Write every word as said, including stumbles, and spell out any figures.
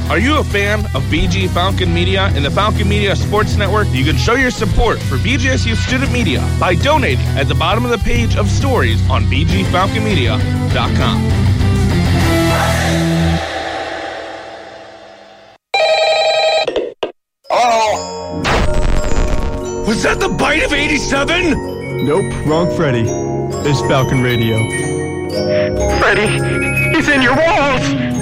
Are you a fan of B G Falcon Media and the Falcon Media Sports Network? You can show your support for B G S U Student Media by donating at the bottom of the page of stories on b g falcon media dot com. Oh! Was that the bite of eighty-seven? Nope, wrong Freddy. It's Falcon Radio. Freddy, he's in your walls!